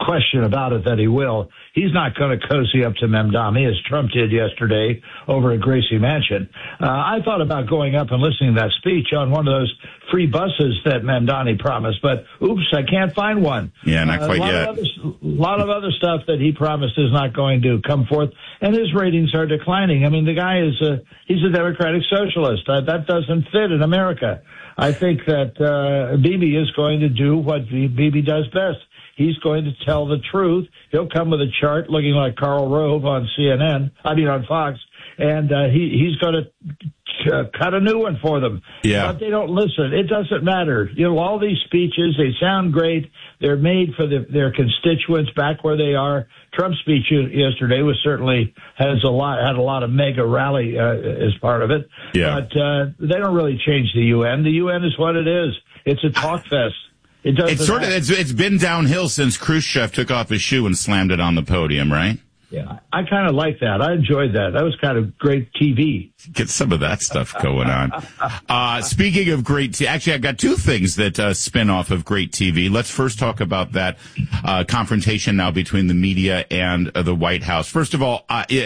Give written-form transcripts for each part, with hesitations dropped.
question about it that he will. He's not going to cozy up to Mamdani as Trump did yesterday over at Gracie Mansion. I thought about going up and listening to that speech on one of those free buses that Mamdani promised, but oops, I can't find one. Yeah, not quite yet. A lot of other stuff that he promised is not going to come forth, and his ratings are declining. I mean, the guy he's a democratic socialist. That doesn't fit in America. I think that Bibi is going to do what Bibi does best. He's going to tell the truth. He'll come with a chart looking like Karl Rove on on Fox, and he's going to cut a new one for them. Yeah. But they don't listen. It doesn't matter. You know, all these speeches, they sound great. They're made for their constituents back where they are. Trump's speech yesterday had a lot of mega rally as part of it. Yeah. But they don't really change the UN. The UN is what it is. It's a talk fest. It's been downhill since Khrushchev took off his shoe and slammed it on the podium, right? Yeah, I kind of like that. I enjoyed that. That was kind of great TV. Get some of that stuff going on. Speaking of great TV, actually, I've got two things that spin off of great TV. Let's first talk about that confrontation now between the media and the White House. First of all,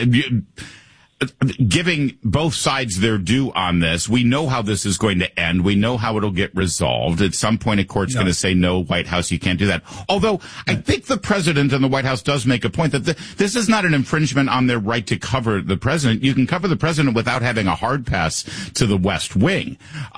giving both sides their due on this, we know how this is going to end. We know how it'll get resolved. At some point, a court's going to say, no, White House, you can't do that. Although, I think the president and the White House does make a point that this is not an infringement on their right to cover the president. You can cover the president without having a hard pass to the West Wing.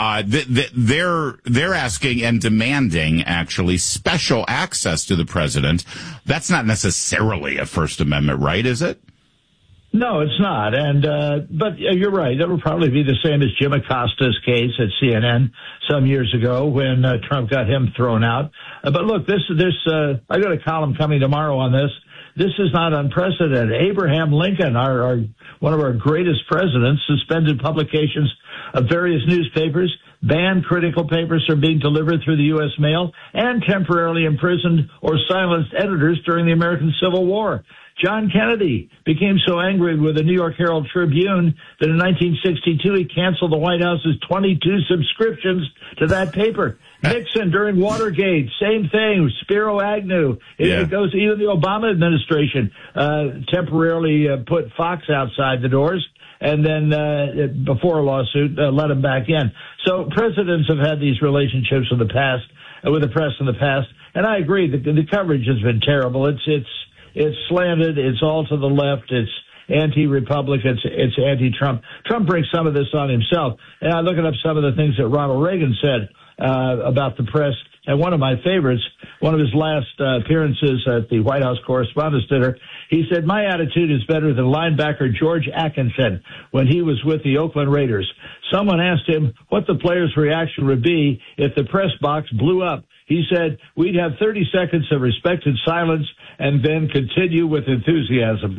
They're asking and demanding, actually, special access to the president. That's not necessarily a First Amendment right, is it? No, it's not. But you're right. That would probably be the same as Jim Acosta's case at CNN some years ago when Trump got him thrown out. But look, I got a column coming tomorrow on this. This is not unprecedented. Abraham Lincoln, one of our greatest presidents, suspended publications of various newspapers, banned critical papers from being delivered through the U.S. mail, and temporarily imprisoned or silenced editors during the American Civil War. John Kennedy became so angry with the New York Herald Tribune that in 1962 he canceled the White House's 22 subscriptions to that paper. Nixon during Watergate, same thing. Spiro Agnew. It goes, even the Obama administration temporarily put Fox outside the doors, and then before a lawsuit, let him back in. So presidents have had these relationships in the past, with the press in the past, and I agree that the coverage has been terrible. It's slanted. It's all to the left. It's anti-Republican. It's anti-Trump. Trump brings some of this on himself. And I'm looking up some of the things that Ronald Reagan said about the press. And one of my favorites, one of his last appearances at the White House Correspondents' Dinner, he said, "My attitude is better than linebacker George Atkinson when he was with the Oakland Raiders. Someone asked him what the player's reaction would be if the press box blew up. He said, we'd have 30 seconds of respected silence and then continue with enthusiasm."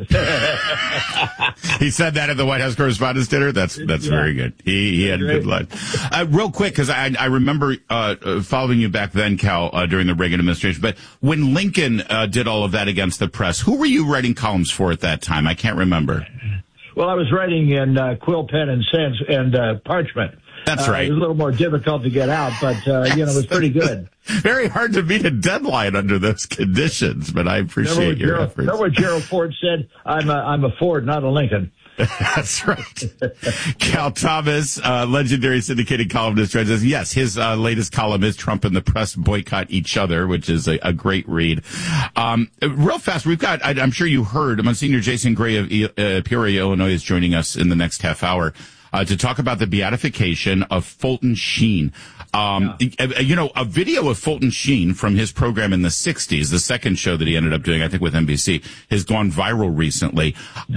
He said that at the White House Correspondents' Dinner? That's very good. He had a good line. Real quick, because I remember following you back then, Cal, during the Reagan administration. But when Lincoln did all of that against the press, who were you writing columns for at that time? I can't remember. Well, I was writing in quill pen and parchment. That's right. It was a little more difficult to get out, but, it was pretty good. Very hard to meet a deadline under those conditions, but I appreciate your efforts. Remember what Gerald Ford said? I'm a Ford, not a Lincoln. That's right. Cal Thomas, legendary syndicated columnist, says, yes, his latest column is Trump and the Press Boycott Each Other, which is a great read. Real fast, we've got, I'm sure you heard, Monsignor Jason Gray of Peoria, Illinois is joining us in the next half hour to talk about the beatification of Fulton Sheen. A video of Fulton Sheen from his program in the 60s, the second show that he ended up doing, I think, with NBC, has gone viral recently.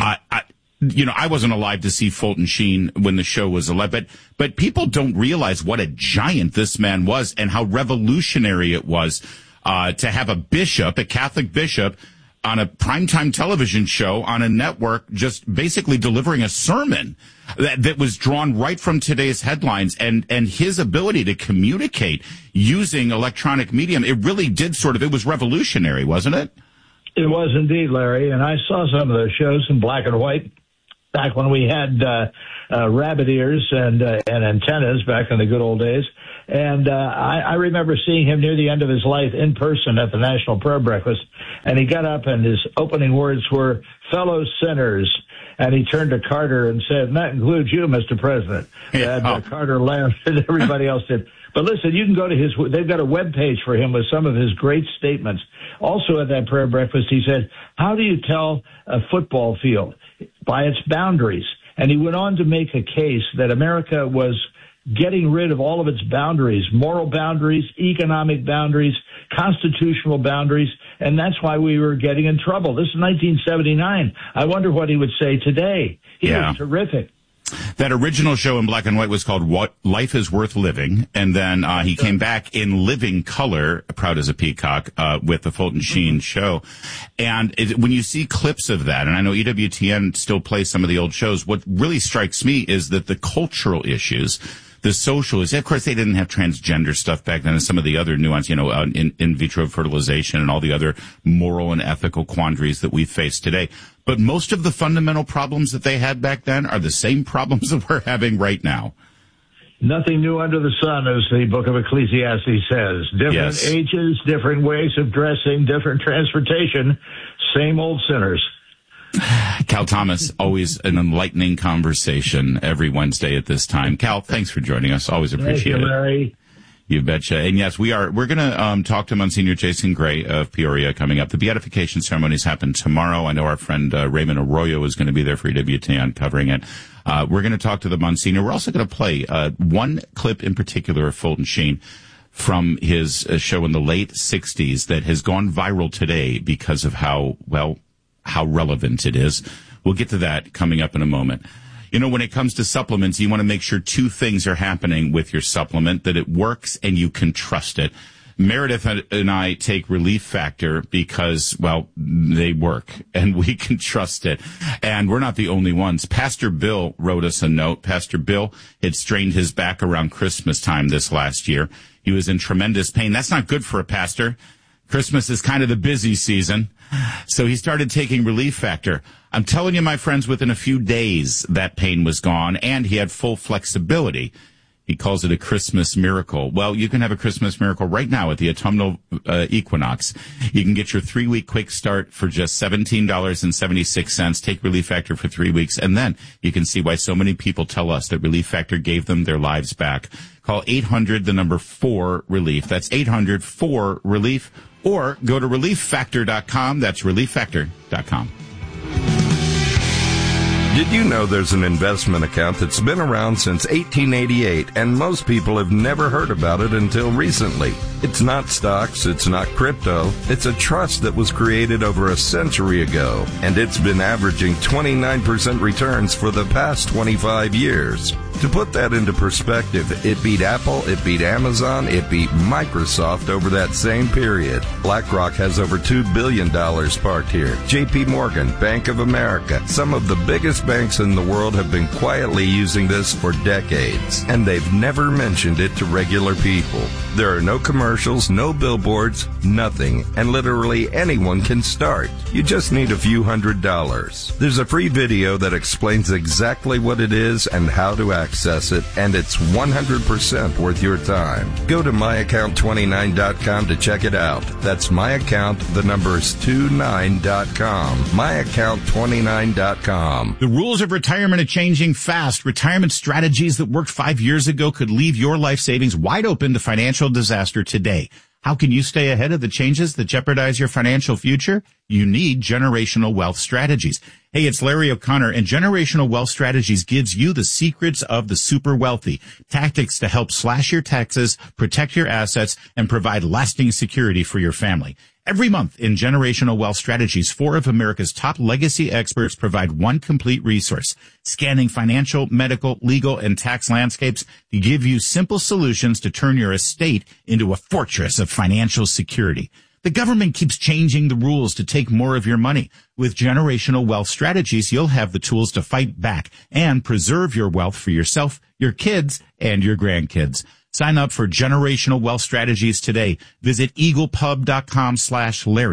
I wasn't alive to see Fulton Sheen when the show was alive, but people don't realize what a giant this man was and how revolutionary it was to have a bishop, a Catholic bishop, on a primetime television show on a network, just basically delivering a sermon that was drawn right from today's headlines, and his ability to communicate using electronic medium, it really did it was revolutionary, wasn't it? It was indeed, Larry, and I saw some of those shows in black and white back when we had rabbit ears and antennas back in the good old days. And I remember seeing him near the end of his life in person at the National Prayer Breakfast. And he got up and his opening words were, "Fellow sinners." And he turned to Carter and said, "And that includes you, Mr. President." And Carter laughed and everybody else did. But listen, you can go to they've got a web page for him with some of his great statements. Also at that prayer breakfast, he said, "How do you tell a football field? By its boundaries." And he went on to make a case that America was getting rid of all of its boundaries, moral boundaries, economic boundaries, constitutional boundaries, and that's why we were getting in trouble. This is 1979. I wonder what he would say today. He was terrific. That original show in black and white was called What Life is Worth Living, and then he came back in living color, proud as a peacock, with the Fulton Sheen show. And when you see clips of that, and I know EWTN still plays some of the old shows, what really strikes me is that the cultural issues, the social issues, of course they didn't have transgender stuff back then and some of the other nuance, in vitro fertilization and all the other moral and ethical quandaries that we face today. But most of the fundamental problems that they had back then are the same problems that we're having right now. Nothing new under the sun, as the book of Ecclesiastes says. Different ages, different ways of dressing, different transportation, same old sinners. Cal Thomas, always an enlightening conversation every Wednesday at this time. Cal, thanks for joining us. Always appreciate it. Thank you, Larry. You betcha. And yes, we're going to talk to Monsignor Jason Gray of Peoria coming up. The beatification ceremonies happen tomorrow. I know our friend Raymond Arroyo is going to be there for EWTN covering it. We're going to talk to the Monsignor. We're also going to play one clip in particular of Fulton Sheen from his show in the late 60s that has gone viral today because of how relevant it is. We'll get to that coming up in a moment. When it comes to supplements, you want to make sure two things are happening with your supplement, that it works and you can trust it. Meredith and I take Relief Factor because, they work and we can trust it. And we're not the only ones. Pastor Bill wrote us a note. Pastor Bill had strained his back around Christmas time this last year. He was in tremendous pain. That's not good for a pastor. Christmas is kind of the busy season. So he started taking Relief Factor. I'm telling you, my friends, within a few days, that pain was gone and he had full flexibility. He calls it a Christmas miracle. Well, you can have a Christmas miracle right now at the autumnal equinox. You can get your 3-week quick start for just $17.76. Take Relief Factor for 3 weeks, and then you can see why so many people tell us that Relief Factor gave them their lives back. Call 800-4-RELIEF. That's 800-4-RELIEF. Or go to ReliefFactor.com. That's ReliefFactor.com. Did you know there's an investment account that's been around since 1888 and most people have never heard about it until recently? It's not stocks, it's not crypto, it's a trust that was created over a century ago, and it's been averaging 29% returns for the past 25 years. To put that into perspective, it beat Apple, it beat Amazon, it beat Microsoft over that same period. BlackRock has over $2 billion parked here. JP Morgan, Bank of America, some of the biggest banks in the world have been quietly using this for decades, and they've never mentioned it to regular people. There are no commercials, no billboards, nothing, and literally anyone can start. You just need a few $100s. There's a free video that explains exactly what it is and how to access it, and it's 100% worth your time. Go to myaccount29.com to check it out. That's myaccount, the number is 29.com. myaccount29.com. The rules of retirement are changing fast. Retirement strategies that worked 5 years ago could leave your life savings wide open to financial disaster today. How can you stay ahead of the changes that jeopardize your financial future? You need Generational Wealth Strategies. Hey, it's Larry O'Connor, and Generational Wealth Strategies gives you the secrets of the super wealthy, tactics to help slash your taxes, protect your assets, and provide lasting security for your family. Every month in Generational Wealth Strategies, 4 of America's top legacy experts provide one complete resource, scanning financial, medical, legal, and tax landscapes to give you simple solutions to turn your estate into a fortress of financial security. The government keeps changing the rules to take more of your money. With Generational Wealth Strategies, you'll have the tools to fight back and preserve your wealth for yourself, your kids, and your grandkids. Sign up for Generational Wealth Strategies today. Visit eaglepub.com/Larry.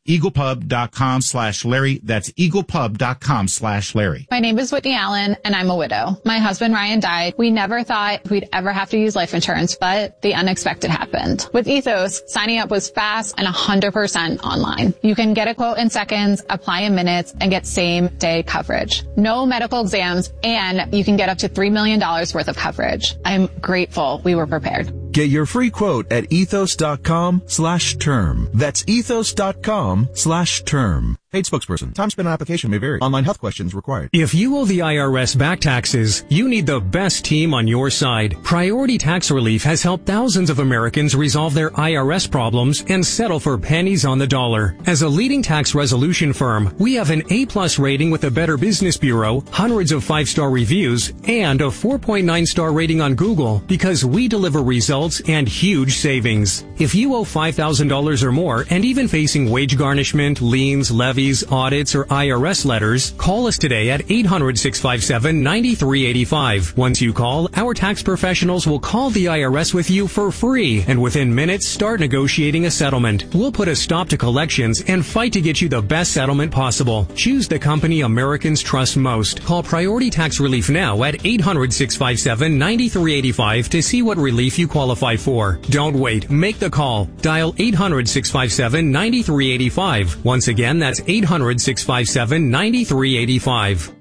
EaglePub.com/Larry. That's EaglePub.com/Larry. My name is Whitney Allen, and I'm a widow. My husband Ryan died. We never thought we'd ever have to use life insurance, but the unexpected happened. With Ethos, signing up was fast and 100% online. You can get a quote in seconds, apply in minutes, and get same-day coverage. No medical exams, and you can get up to $3 million worth of coverage. I'm grateful we were prepared. Get your free quote at ethos.com/term. That's ethos.com/term. Paid spokesperson. Time spent on application may vary. Online health questions required. If you owe the IRS back taxes, you need the best team on your side. Priority Tax Relief has helped thousands of Americans resolve their IRS problems and settle for pennies on the dollar. As a leading tax resolution firm, we have an A+ rating with the Better Business Bureau, hundreds of 5-star reviews, and a 4.9-star rating on Google because we deliver results and huge savings. If you owe $5,000 or more and even facing wage garnishment, liens, levies, audits, or IRS letters, call us today at 800-657-9385. Once you call, our tax professionals will call the IRS with you for free and within minutes start negotiating a settlement. We'll put a stop to collections and fight to get you the best settlement possible. Choose the company Americans trust most. Call Priority Tax Relief now at 800-657-9385 to see what relief you qualify for. Don't wait. Make the call. Dial 800-657-9385. Once again, that's 800-657-9385.